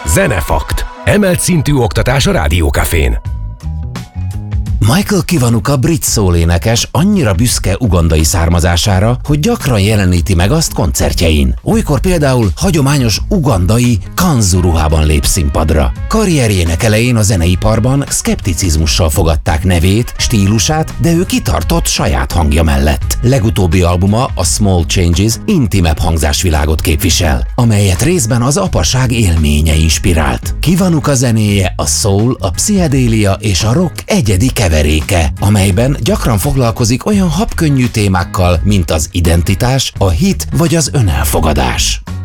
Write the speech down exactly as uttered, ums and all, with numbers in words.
Zenefakt. Emelt szintű oktatás a Rádiókafén. Michael Kiwanuka brit szólénekes annyira büszke ugandai származására, hogy gyakran jeleníti meg azt koncertjein. Olykor például hagyományos ugandai kanzu ruhában lép színpadra. Karrierjének elején a zeneiparban szkepticizmussal fogadták nevét, stílusát, de ő kitartott saját hangja mellett. Legutóbbi albuma, a Small Changes, intimebb hangzásvilágot képvisel, amelyet részben az apaság élménye inspirált. Kiwanuka zenéje a soul, a pszichedélia és a rock egyedi keveréke, amelyben gyakran foglalkozik olyan habkönnyű témákkal, mint az identitás, a hit vagy az önelfogadás.